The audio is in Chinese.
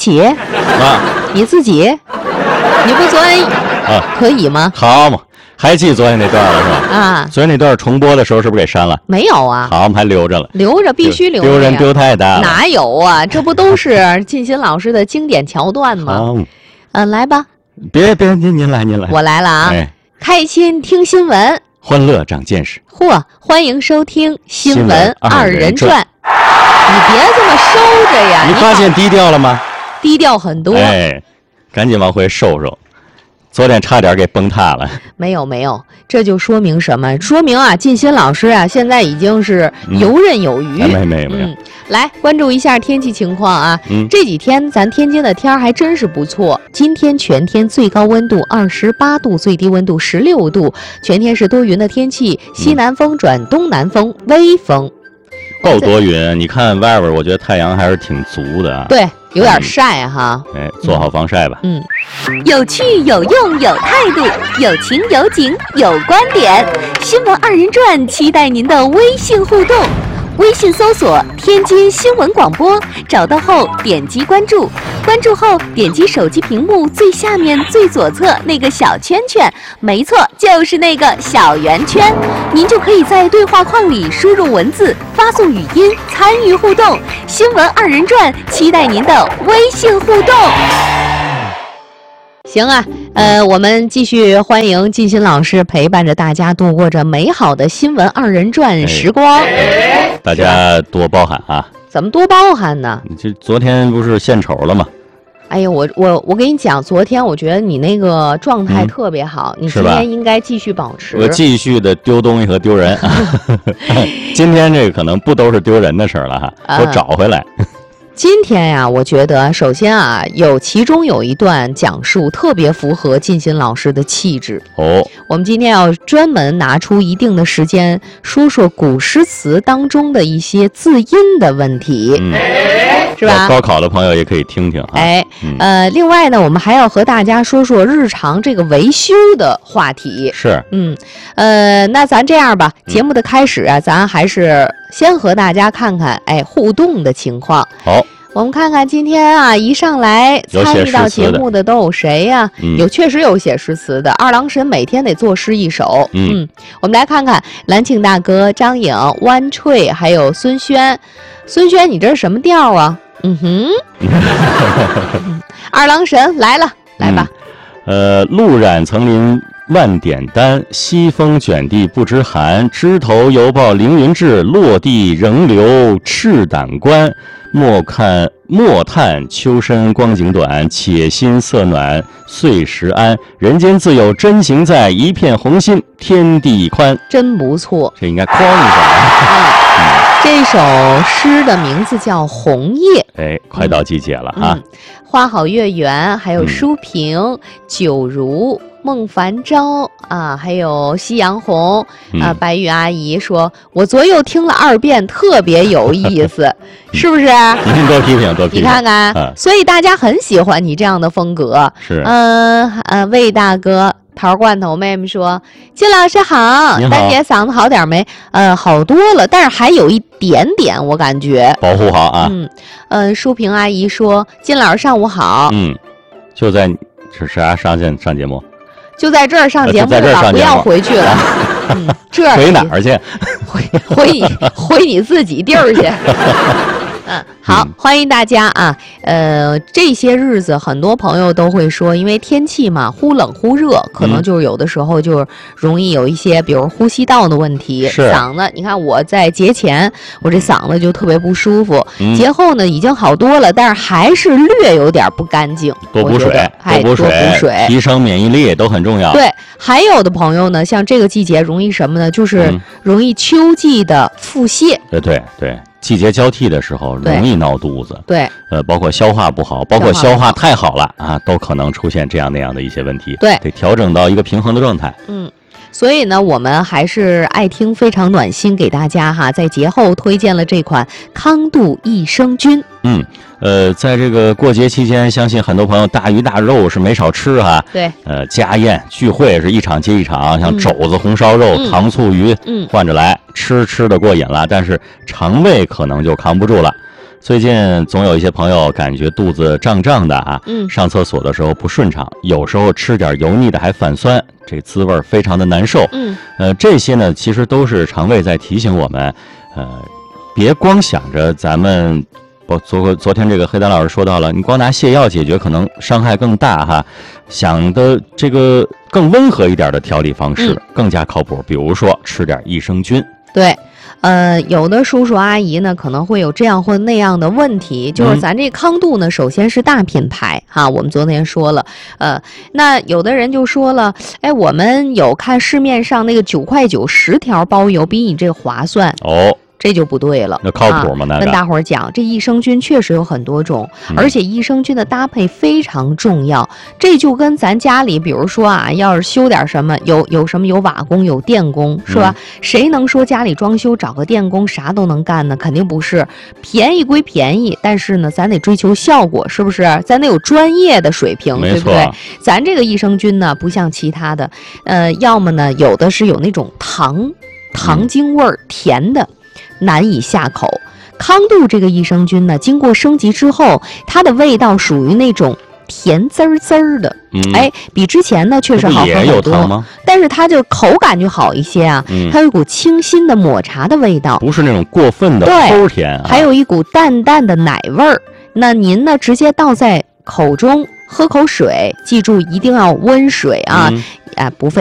起啊， 你自己，你不昨天可以吗？ 好嘛，还记昨天那段了是吧？ 啊， 昨天那段重播的时候是不是给删了？ 没有啊， 好，我们还留着了， 留着必须留着呀， 丢人丢太大了。 哪有啊？这不都是靳新老师的经典桥段吗？来吧， 别，您来， 我来了啊！ 哎， 开心听新闻， 欢乐长见识。 嚯，欢迎收听新闻二人转。你别这么收着呀！ 你发现低调了吗？ 低调很多。 哎，赶紧往回收。昨天差点给崩塌了。 没有，这就说明什么？说明啊，靳新老师啊，现在已经是游刃有余。 没有。 来关注一下天气情况啊。这几天咱天津的天还真是不错。今天全天最高温度28度，最低温度16度，全天是多云的天气，西南风转东南风，微风。 够多云，你看外边，我觉得太阳还是挺足的啊。 对，有点晒哈。 哎，做好防晒吧。 有趣有用有态度，有情有景有观点。新闻二人转，期待您的微信互动。微信搜索天津新闻广播，找到后点击关注，关注后点击手机屏幕最下面最左侧那个小圈圈，没错，就是那个小圆圈，您就可以在对话框里输入文字，发送语音，参与互动。新闻二人转，期待您的微信互动。行啊，我们继续欢迎靳新老师陪伴着大家度过着美好的新闻二人转时光。 大家多包涵啊！ 怎么多包涵呢？ 这昨天不是献丑了吗？ 哎呀，我跟你讲，昨天我觉得你那个状态特别好，你今天应该继续保持。 我继续的丢东西和丢人。今天这个可能不都是丢人的事儿了哈，都找回来。 今天呀，我觉得首先啊，其中有一段讲述特别符合靳新老师的气质。我们今天要专门拿出一定的时间，说说古诗词当中的一些字音的问题，是吧？ 高考的朋友也可以听听啊。 另外呢，我们还要和大家说说日常这个维修的话题。 是， 那咱这样吧，节目的开始啊，咱还是先和大家看看互动的情况。 好， 我们看看今天啊，一上来参与到节目的都有谁呀？确实有写诗词的，二郎神每天得作诗一首。我们来看看蓝庆大哥、张颖、湾翠，还有孙轩。孙轩，你这是什么调啊？二郎神来了，来吧。 路染层林万点丹，西风卷地不知寒。枝头犹抱凌云志，落地仍留赤胆冠。莫叹秋深光景短，且心色暖岁时安。人间自有真情在，一片红心天地宽。 真不错， 这应该哐一下。 这首诗的名字叫《红叶》。 快到季节了啊！ 花好月圆，还有舒萍、九如、孟凡昭啊，还有夕阳红啊。白玉阿姨说：“我左右听了2遍，特别有意思，是不是？” 您多批评，多批评。 你看看，所以大家很喜欢你这样的风格。 是。 魏大哥。桃罐头妹妹说：“靳老师好，丹姐嗓子好点没？好多了，但是还有一点点，我感觉保护好啊。” 舒萍阿姨说：“靳老师上午好。” 就在是啥上节目？ 就在这儿上节目了，不要回去了。这回哪儿去？ 回你自己地儿去。好，欢迎大家啊！这些日子很多朋友都会说，因为天气嘛，忽冷忽热，可能就是有的时候就容易有一些，比如呼吸道的问题。嗓子，你看我在节前，我这嗓子就特别不舒服，节后呢已经好多了，但是还是略有点不干净。 多补水，多补水，提升免疫力都很重要。 对，还有的朋友呢，像这个季节容易什么呢？就是容易秋季的腹泻。 对。季节交替的时候容易闹肚子， 对， 包括消化不好，包括消化太好了啊，都可能出现这样那样的一些问题。 对， 得调整到一个平衡的状态。 所以呢，我们还是爱听非常暖心，给大家哈，在节后推荐了这款康度益生菌。 在这个过节期间，相信很多朋友大鱼大肉是没少吃哈。 对， 家宴聚会是一场接一场，像肘子、红烧肉、糖醋鱼，换着来吃的过瘾了，但是肠胃可能就扛不住了。 最近总有一些朋友感觉肚子胀胀的啊，上厕所的时候不顺畅，有时候吃点油腻的还反酸，这滋味非常的难受。这些呢其实都是肠胃在提醒我们，别光想着咱们。昨天这个黑丹老师说到了，你光拿泻药解决可能伤害更大哈，想的这个更温和一点的调理方式更加靠谱，比如说吃点益生菌。 对。有的叔叔阿姨呢可能会有这样或那样的问题，就是咱这康度呢首先是大品牌哈，我们昨天说了，那有的人就说了，哎，我们有看市面上那个9块9 10条包邮，比你这个划算哦。这就不对了， 那靠谱吗？ 跟大伙儿讲，这益生菌确实有很多种，而且益生菌的搭配非常重要。这就跟咱家里，比如说啊，要是修点什么，有什么有瓦工有电工，是吧？谁能说家里装修找个电工啥都能干呢？肯定不是。便宜归便宜，但是呢，咱得追求效果，是不是？咱得有专业的水平，对不对？咱这个益生菌呢，不像其他的，要么呢，有的是有那种糖精味儿，甜的。难以下口。康度这个益生菌呢，经过升级之后，它的味道属于那种甜滋儿的，比之前呢确实好喝很多，但是它就口感就好一些啊，它有一股清新的抹茶的味道， 不是那种过分的齁甜， 还有一股淡淡的奶味儿。那您呢，直接倒在口中，喝口水，记住一定要温水啊，不费